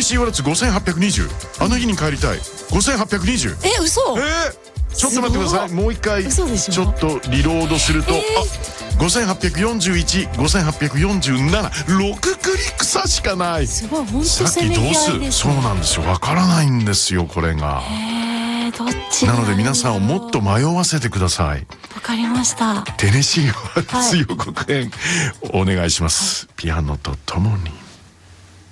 シーワルツ5820、あの日に帰りたい5820。 嘘。 ちょっと待ってください。もう一回ちょっとリロードすると、5841、5847、6クリック差しかない。 すごい、本当さっきどうす、そうなんですよ、わからないんですよこれが。 どっちなので皆さんをもっと迷わせてください。 わかりました。 テネシーワルツ予告編お願いします。ピアノとともに。